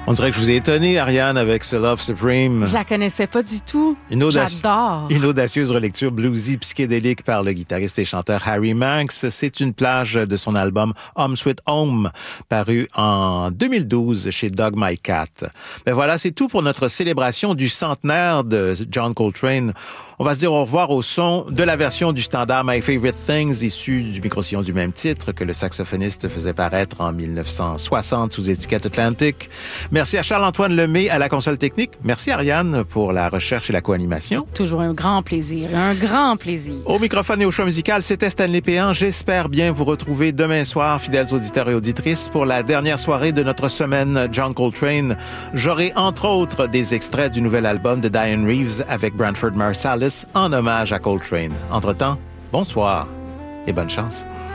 On dirait que je vous ai étonné, Ariane, avec ce Love Supreme. Je la connaissais pas du tout. J'adore. Une audacieuse relecture bluesy psychédélique par le guitariste et chanteur Harry Manx. C'est une plage de son album Home Sweet Home, paru en 2012 chez Dog My Cat. Ben voilà, c'est tout pour notre célébration du centenaire de John Coltrane. On va se dire au revoir au son de la version du standard My Favorite Things, issue du micro-sillon du même titre que le saxophoniste faisait paraître en 1960 sous étiquette Atlantic. Merci à Charles-Antoine Lemay à la console technique. Merci Ariane pour la recherche et la co-animation. Toujours un grand plaisir, un grand plaisir. Au microphone et au choix musical, c'était Stanley Péan. J'espère bien vous retrouver demain soir, fidèles auditeurs et auditrices, pour la dernière soirée de notre semaine John Coltrane. J'aurai entre autres des extraits du nouvel album de Diane Reeves avec Branford Marsalis en hommage à Coltrane. Entre-temps, bonsoir et bonne chance.